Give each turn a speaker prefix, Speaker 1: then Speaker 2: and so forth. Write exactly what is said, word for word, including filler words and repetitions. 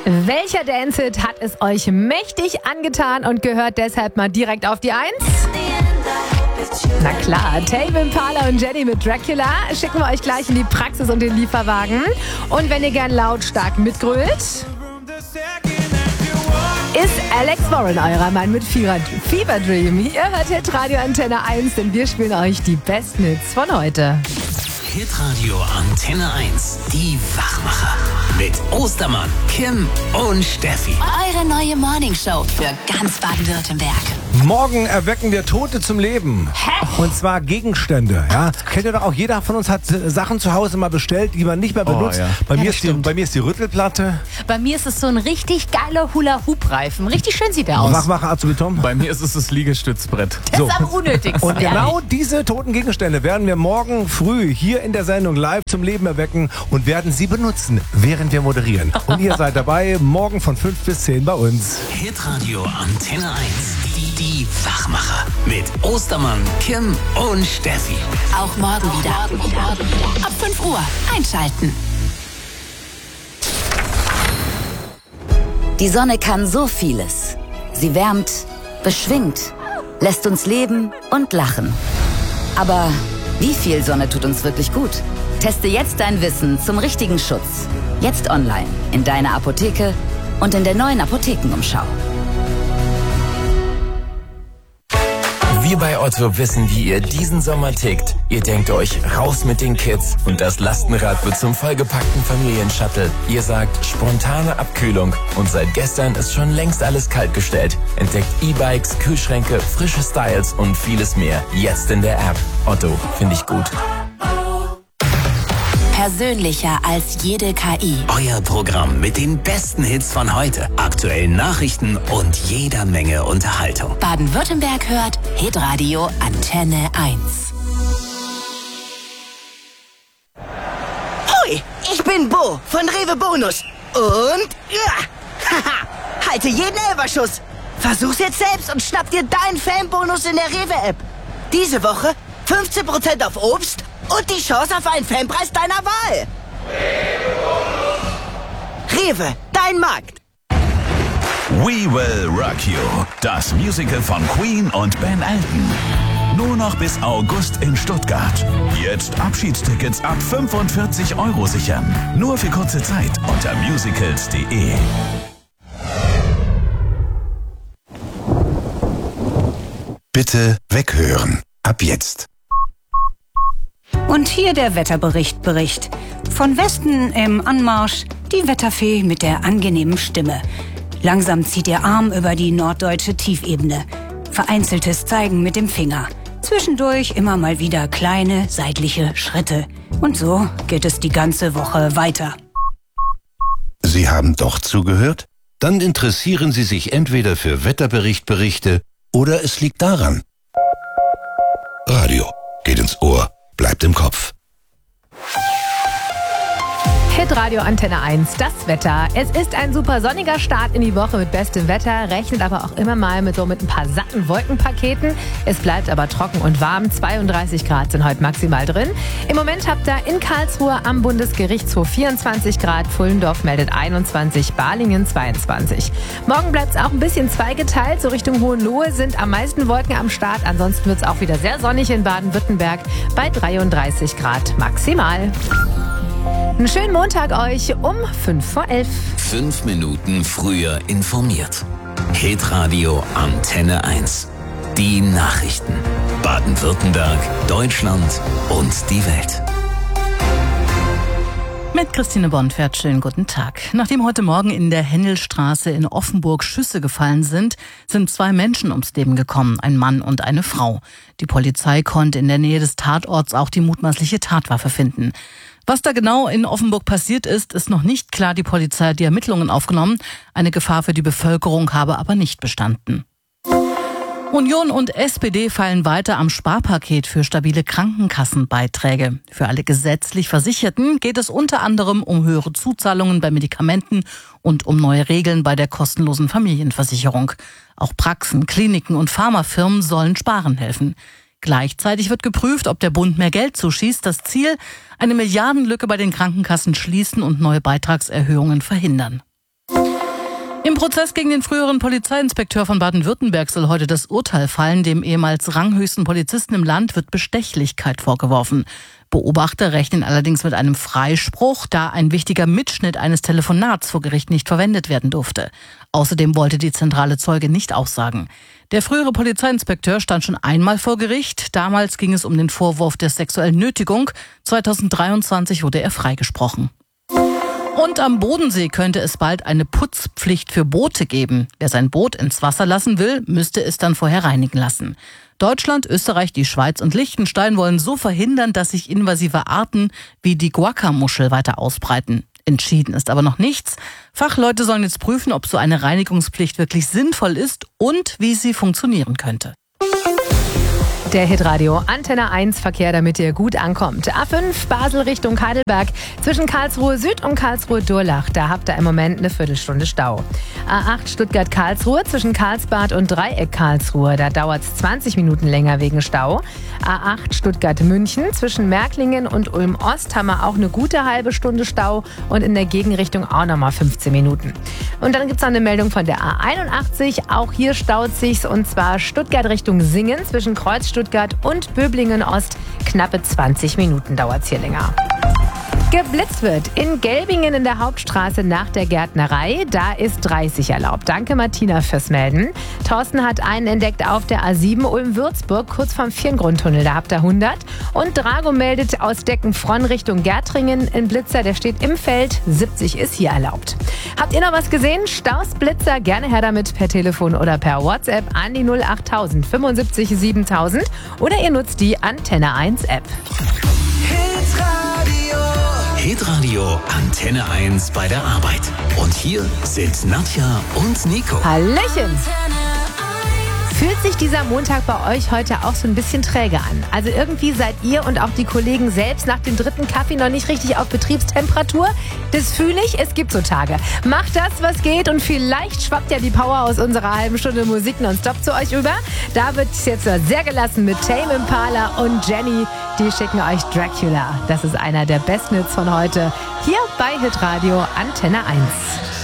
Speaker 1: Welcher Dance-Hit hat es euch mächtig angetan und gehört deshalb mal direkt auf die Eins? Na klar, Tame Impala und Jenny mit Dracula schicken wir euch gleich in die Praxis und den Lieferwagen. Und wenn ihr gern lautstark mitgrölt, ist Alex Warren eurer Mann mit Fever, Fever Dream. Ihr hört Hitradio Antenne eins, denn wir spielen euch die besten Hits von heute.
Speaker 2: Hitradio Antenne eins, die Wachmacher. Mit Ostermann, Kim und Steffi.
Speaker 3: Eure neue Morningshow für ganz Baden-Württemberg.
Speaker 4: Morgen erwecken wir Tote zum Leben.
Speaker 3: Hä?
Speaker 4: Und zwar Gegenstände. Ja? Kennt ihr doch auch, jeder von uns hat Sachen zu Hause mal bestellt, die man nicht mehr benutzt.
Speaker 5: Oh, ja.
Speaker 4: bei,
Speaker 5: Ja,
Speaker 4: mir
Speaker 5: das
Speaker 4: ist die,
Speaker 5: stimmt.
Speaker 4: bei mir ist die Rüttelplatte.
Speaker 6: Bei mir ist es so ein richtig geiler Hula-Hoop-Reifen. Richtig schön sieht der aus.
Speaker 4: Wachmacher Azubitom.
Speaker 5: Bei mir ist es das Liegestützbrett.
Speaker 6: Das ist am unnötigsten.
Speaker 4: Und genau diese toten Gegenstände werden wir morgen früh hier in der Sendung live zum Leben erwecken und werden sie benutzen, während wir moderieren. Und ihr seid dabei, morgen von fünf bis zehn bei uns.
Speaker 2: Hitradio Antenne eins, die, die Wachmacher. Mit Ostermann, Kim und Steffi.
Speaker 3: Auch morgen wieder. Ab fünf Uhr einschalten. Die Sonne kann so vieles. Sie wärmt, beschwingt, lässt uns leben und lachen. Aber wie viel Sonne tut uns wirklich gut? Teste jetzt dein Wissen zum richtigen Schutz. Jetzt online, in deiner Apotheke und in der neuen Apothekenumschau.
Speaker 7: Wir bei Otto wissen, wie ihr diesen Sommer tickt. Ihr denkt euch, raus mit den Kids und das Lastenrad wird zum vollgepackten Familienshuttle. Ihr sagt, spontane Abkühlung und seit gestern ist schon längst alles kaltgestellt. Entdeckt E-Bikes, Kühlschränke, frische Styles und vieles mehr. Jetzt in der App. Otto, finde ich gut.
Speaker 3: Persönlicher als jede K I.
Speaker 2: Euer Programm mit den besten Hits von heute, aktuellen Nachrichten und jeder Menge Unterhaltung.
Speaker 3: Baden-Württemberg hört Hitradio Antenne eins.
Speaker 8: Hoi, ich bin Bo von Rewe Bonus. Und ja, haha, halte jeden Elberschuss. Versuch's jetzt selbst und schnapp dir deinen Fanbonus in der Rewe-App. Diese Woche fünfzehn Prozent auf Obst und die Chance auf einen Fanpreis deiner Wahl. Rewe, dein Markt.
Speaker 9: We Will Rock You, das Musical von Queen und Ben Elton. Nur noch bis August in Stuttgart. Jetzt Abschiedstickets ab fünfundvierzig Euro sichern. Nur für kurze Zeit unter musicals punkt de.
Speaker 10: Bitte weghören. Ab jetzt.
Speaker 11: Und hier der Wetterbericht Bericht. Von Westen im Anmarsch die Wetterfee mit der angenehmen Stimme. Langsam zieht ihr Arm über die norddeutsche Tiefebene. Vereinzeltes Zeigen mit dem Finger. Zwischendurch immer mal wieder kleine seitliche Schritte. Und so geht es die ganze Woche weiter.
Speaker 10: Sie haben doch zugehört? Dann interessieren Sie sich entweder für Wetterberichtberichte oder es liegt daran. Radio geht ins Ohr, bleibt im Kopf.
Speaker 1: Hitradio Antenne eins, das Wetter. Es ist ein super sonniger Start in die Woche mit bestem Wetter, rechnet aber auch immer mal mit so mit ein paar satten Wolkenpaketen. Es bleibt aber trocken und warm, zweiunddreißig Grad sind heute maximal drin. Im Moment habt ihr in Karlsruhe am Bundesgerichtshof vierundzwanzig Grad, Pfullendorf meldet einundzwanzig, Balingen zweiundzwanzig. Morgen bleibt es auch ein bisschen zweigeteilt, so Richtung Hohenlohe sind am meisten Wolken am Start. Ansonsten wird es auch wieder sehr sonnig in Baden-Württemberg bei dreiunddreißig Grad maximal. Einen schönen Montag euch um fünf vor elf.
Speaker 2: Fünf Minuten früher informiert. Hitradio Antenne eins. Die Nachrichten. Baden-Württemberg, Deutschland und die Welt.
Speaker 12: Mit Christine Bonfert, schönen guten Tag. Nachdem heute Morgen in der Hennelstraße in Offenburg Schüsse gefallen sind, sind zwei Menschen ums Leben gekommen, ein Mann und eine Frau. Die Polizei konnte in der Nähe des Tatorts auch die mutmaßliche Tatwaffe finden. Was da genau in Offenburg passiert ist, ist noch nicht klar. Die Polizei hat die Ermittlungen aufgenommen. Eine Gefahr für die Bevölkerung habe aber nicht bestanden. Union und S P D feilen weiter am Sparpaket für stabile Krankenkassenbeiträge. Für alle gesetzlich Versicherten geht es unter anderem um höhere Zuzahlungen bei Medikamenten und um neue Regeln bei der kostenlosen Familienversicherung. Auch Praxen, Kliniken und Pharmafirmen sollen sparen helfen. Gleichzeitig wird geprüft, ob der Bund mehr Geld zuschießt. Das Ziel, eine Milliardenlücke bei den Krankenkassen schließen und neue Beitragserhöhungen verhindern. Im Prozess gegen den früheren Polizeiinspekteur von Baden-Württemberg soll heute das Urteil fallen. Dem ehemals ranghöchsten Polizisten im Land wird Bestechlichkeit vorgeworfen. Beobachter rechnen allerdings mit einem Freispruch, da ein wichtiger Mitschnitt eines Telefonats vor Gericht nicht verwendet werden durfte. Außerdem wollte die zentrale Zeuge nicht aussagen. Der frühere Polizeiinspekteur stand schon einmal vor Gericht. Damals ging es um den Vorwurf der sexuellen Nötigung. zweitausenddreiundzwanzig wurde er freigesprochen. Und am Bodensee könnte es bald eine Putzpflicht für Boote geben. Wer sein Boot ins Wasser lassen will, müsste es dann vorher reinigen lassen. Deutschland, Österreich, die Schweiz und Liechtenstein wollen so verhindern, dass sich invasive Arten wie die Guacca-Muschel weiter ausbreiten. Entschieden ist aber noch nichts. Fachleute sollen jetzt prüfen, ob so eine Reinigungspflicht wirklich sinnvoll ist und wie sie funktionieren könnte.
Speaker 1: Der Hitradio Antenne eins Verkehr, damit ihr gut ankommt. A fünf Basel Richtung Heidelberg. Zwischen Karlsruhe Süd und Karlsruhe Durlach. Da habt ihr im Moment eine Viertelstunde Stau. A acht Stuttgart-Karlsruhe zwischen Karlsbad und Dreieck Karlsruhe. Da dauert es zwanzig Minuten länger wegen Stau. A acht Stuttgart-München zwischen Märklingen und Ulm-Ost haben wir auch eine gute halbe Stunde Stau. Und in der Gegenrichtung auch nochmal fünfzehn Minuten. Und dann gibt es noch eine Meldung von der A einundachtzig. Auch hier staut sich's. Und zwar Stuttgart Richtung Singen zwischen Kreuzstuttgart Stuttgart und Böblingen-Ost. Knappe zwanzig Minuten dauert es hier länger. Geblitzt wird in Gelbingen in der Hauptstraße nach der Gärtnerei. Da ist dreißig erlaubt. Danke Martina fürs Melden. Thorsten hat einen entdeckt auf der A sieben Ulm-Würzburg, kurz vom Vierengrundtunnel. Da habt ihr hundert. Und Drago meldet aus Deckenfronn Richtung Gärtringen. Ein Blitzer, der steht im Feld. siebzig ist hier erlaubt. Habt ihr noch was gesehen? Staus, Blitzer, gerne her damit per Telefon oder per WhatsApp an die null acht null null fünfundsiebzig siebentausend oder ihr nutzt die Antenne eins App.
Speaker 2: Hitradio Antenne eins bei der Arbeit. Und hier sind Nadja und Nico.
Speaker 1: Hallöchen! Fühlt sich dieser Montag bei euch heute auch so ein bisschen träge an? Also irgendwie seid ihr und auch die Kollegen selbst nach dem dritten Kaffee noch nicht richtig auf Betriebstemperatur? Das fühle ich, es gibt so Tage. Macht das, was geht und vielleicht schwappt ja die Power aus unserer halben Stunde Musik nonstop zu euch über. Da wird es jetzt sehr gelassen mit Tame Impala und Jenny. Die schicken euch Dracula. Das ist einer der besten Hits von heute. Hier bei Hitradio Antenne eins.